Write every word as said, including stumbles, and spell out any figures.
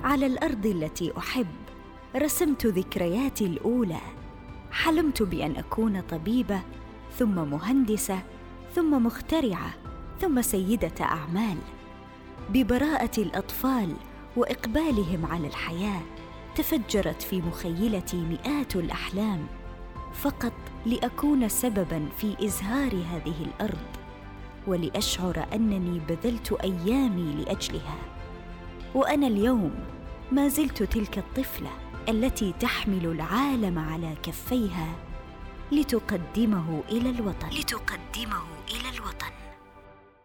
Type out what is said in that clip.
على الأرض التي أحب رسمت ذكرياتي الأولى. حلمت بأن أكون طبيبة، ثم مهندسة، ثم مخترعة، ثم سيدة أعمال. ببراءة الأطفال وإقبالهم على الحياة تفجرت في مخيلتي مئات الأحلام، فقط لأكون سبباً في إزهار هذه الأرض، ولأشعر أنني بذلت أيامي لأجلها. وأنا اليوم ما زلت تلك الطفلة التي تحمل العالم على كفيها لتقدمه إلى الوطن لتقدمه إلى الوطن